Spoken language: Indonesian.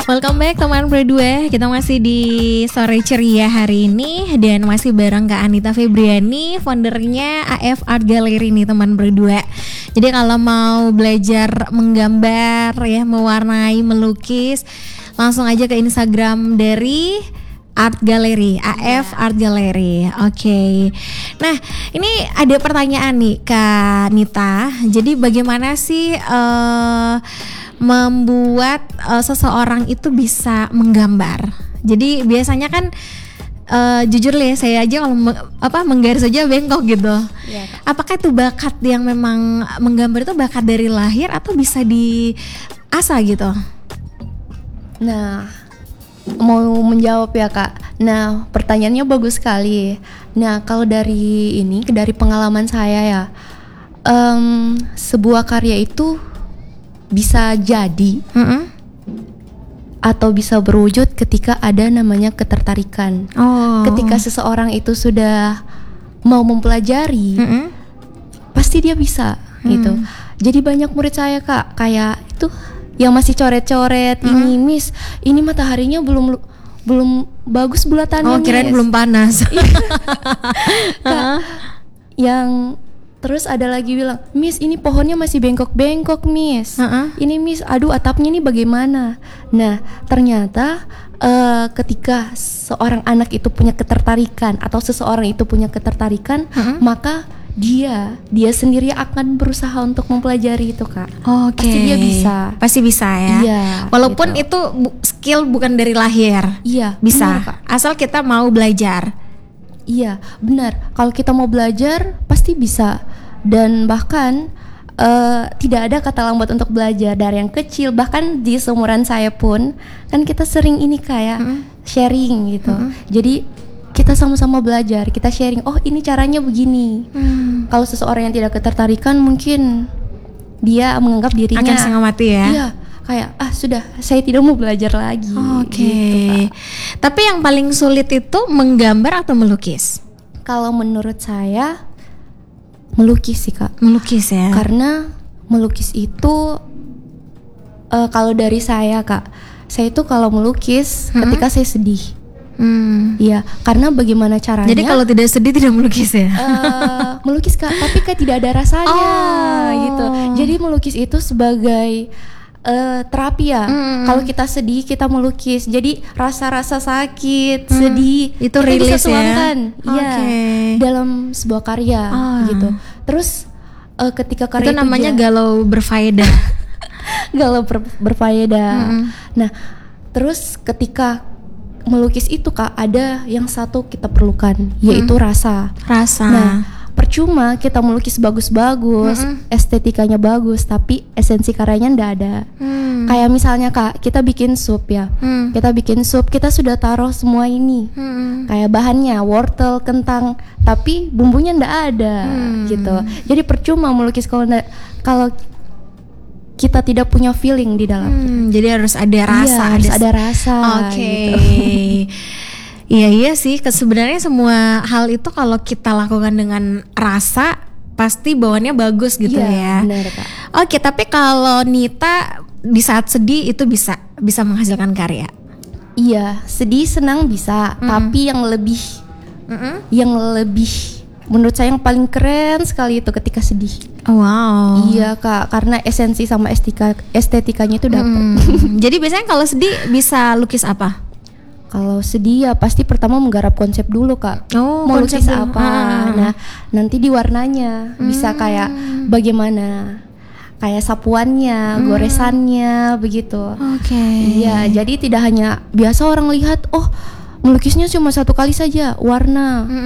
Welcome back teman berdua. Kita masih di sore ceria hari ini dan masih bareng Kak Anita Febriani, foundernya AF Art Gallery nih teman berdua. Jadi kalau mau belajar menggambar ya, mewarnai, melukis, langsung aja ke Instagram dari Art Gallery, AF Art Gallery. Oke. Nah, ini ada pertanyaan nih Kak Nita. Jadi bagaimana sih membuat seseorang itu bisa menggambar? Jadi biasanya kan jujur ya, saya aja kalau menggaris aja bengkok gitu. Ya. Apakah itu bakat yang memang menggambar itu bakat dari lahir atau bisa diasah gitu? Nah, mau menjawab ya Kak. Nah, pertanyaannya bagus sekali. Nah, kalau dari pengalaman saya ya, sebuah karya itu bisa jadi atau bisa berwujud ketika ada namanya ketertarikan. Ketika seseorang itu sudah mau mempelajari, pasti dia bisa gitu. Jadi banyak murid saya Kak, kayak itu yang masih coret-coret, ini Miss, ini mataharinya belum bagus bulatannya. Kirain belum panas. Kak, yang terus ada lagi bilang, Miss ini pohonnya masih bengkok-bengkok Miss. Ini Miss, aduh atapnya ini bagaimana. Nah ternyata ketika seorang anak itu punya ketertarikan atau seseorang itu punya ketertarikan, maka dia sendiri akan berusaha untuk mempelajari itu Kak. Pasti dia bisa. Pasti bisa ya. Iya, walaupun gitu. itu skill bukan dari lahir. Iya, bisa. Benar, Kak. Asal kita mau belajar. Iya, benar. Kalau kita mau belajar pasti bisa. Dan bahkan tidak ada kata lambat untuk belajar dari yang kecil. Bahkan di seumuran saya pun kan kita sering ini kayak sharing gitu. Jadi kita sama-sama belajar, kita sharing. Oh ini caranya begini. Kalau seseorang yang tidak ketertarikan mungkin dia menganggap dirinya akan setengah mati ya. Iya, kayak sudah saya tidak mau belajar lagi. Oke. Gitu, tapi yang paling sulit itu menggambar atau melukis? Kalau menurut saya melukis sih Kak. Melukis ya. Karena melukis itu kalau dari saya Kak, saya itu kalau melukis ketika saya sedih. Iya, karena bagaimana caranya? Jadi kalau tidak sedih tidak melukis ya? Melukis Kak, tapi kayak tidak ada rasanya gitu. Jadi melukis itu sebagai terapi ya. Kalau kita sedih kita melukis. Jadi rasa-rasa sakit, sedih itu kita rilis bisa tuangkan, ya. Dalam sebuah karya gitu. Terus ketika karya itu namanya galau berfaedah. Galau berfaedah. Nah, terus ketika melukis itu Kak, ada yang satu kita perlukan, yaitu rasa. Nah, percuma kita melukis bagus-bagus, estetikanya bagus, tapi esensi karyanya ndak ada. Kayak misalnya Kak, kita bikin sup ya. Kita bikin sup, kita sudah taruh semua ini. Kayak bahannya wortel, kentang, tapi bumbunya ndak ada gitu. Jadi percuma melukis kalau kita tidak punya feeling di dalam. Jadi harus ada rasa. Iya, harus ada rasa. Oke. Gitu. Iya sih. Sebenarnya semua hal itu kalau kita lakukan dengan rasa pasti bawaannya bagus gitu ya. Benar Kak. Oke, tapi kalau Nita di saat sedih itu bisa menghasilkan karya. Iya, sedih senang bisa, tapi yang lebih menurut saya yang paling keren sekali itu ketika sedih. Wow. Iya Kak, karena esensi sama estetikanya itu dapat. Jadi biasanya kalau sedih bisa lukis apa? Kalau sedih ya pasti pertama menggarap konsep dulu Kak. Mau lukis apa? Nah, nanti di warnanya bisa kayak bagaimana? Kayak sapuannya, goresannya begitu. Iya, jadi tidak hanya biasa orang lihat melukisnya cuma satu kali saja warna.